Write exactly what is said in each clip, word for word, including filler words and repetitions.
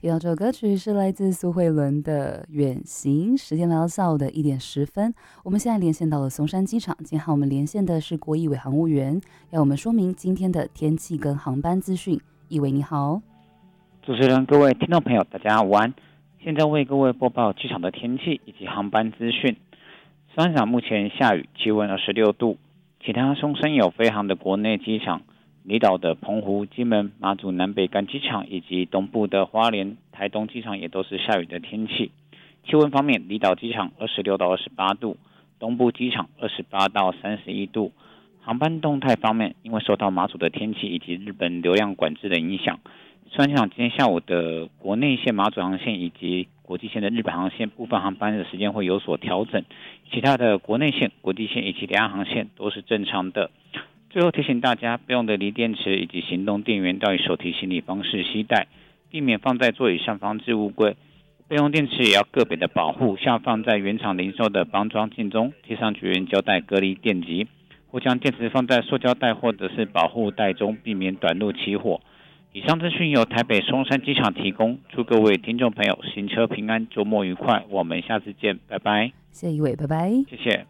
听到这首歌曲是来自苏慧伦的《远行》，时间来到下午的一点十分，我们现在连线到了松山机场，今天和我们连线的是郭义伟航务员，要我们说明今天的天气跟航班资讯。义伟你好。 主持人、各位听众朋友大家午安，现在为各位播报机场的天气以及航班资讯。松山机场目前下雨，气温二十六度，其他松山有飞航的国内机场，离岛的澎湖、金门、马祖南北干机场以及东部的花莲、台东机场也都是下雨的天气。气温方面，离岛机场二十六到二十八度，东部机场二十八到三十一度。航班动态方面，因为受到马祖的天气以及日本流量管制的影响，松山机场今天下午的国内线马祖航线以及国际线的日本航线部分航班的时间会有所调整，其他的国内线、国际线以及两岸航线都是正常的。最后提醒大家，备用的锂电池以及行动电源要以手提行李方式携带，避免放在座椅上方置物柜。备用电池也要个别的保护，像放在原厂零售的包装件中，贴上绝缘胶带隔离电极，或将电池放在塑胶袋或者是保护袋中，避免短路起火。以上资讯由台北松山机场提供，祝各位听众朋友行车平安，周末愉快，我们下次见，拜拜。 谢谢一位，拜拜。 谢谢。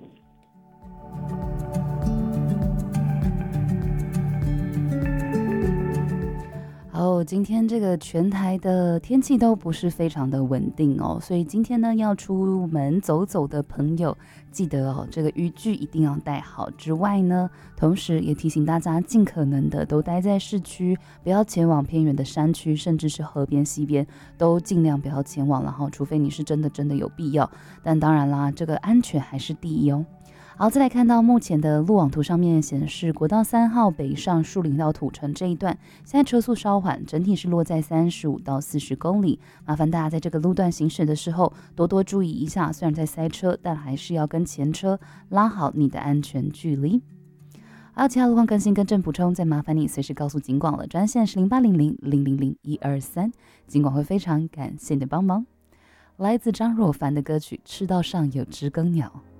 好，今天这个全台的天气都不是非常的稳定哦，所以今天呢要出门走走的朋友，记得哦，这个雨具一定要带好。之外呢，同时也提醒大家，尽可能的都待在市区，不要前往偏远的山区，甚至是河边、溪边，都尽量不要前往了哈，除非你是真的真的有必要。但当然啦，这个安全还是第一哦。好，再来看到目前的路网图上面显示，国道三号北上树林到土城这一段，现在车速稍缓，整体是落在三十五到四十公里。麻烦大家在这个路段行驶的时候多多注意一下，虽然在塞车，但还是要跟前车拉好你的安全距离。还有其他路况更新跟正补充，再麻烦你随时告诉警广了，专线是零八零零零零零一二三，警广会非常感谢你的帮忙。来自张若凡的歌曲《赤道上有知更鸟》。